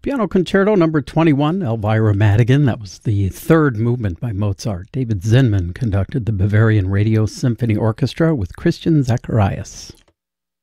Piano Concerto number 21, Elvira Madigan. That was the third movement by Mozart. David Zinman conducted the Bavarian Radio Symphony Orchestra with Christian Zacharias.